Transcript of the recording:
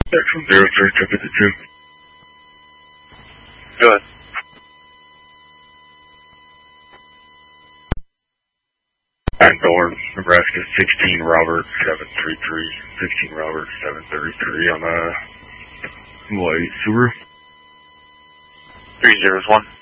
Section 03, check it to 2. Go ahead. Backdoor, Nebraska 16 Robert 733, 16 Robert 733 on the light Subaru. 301.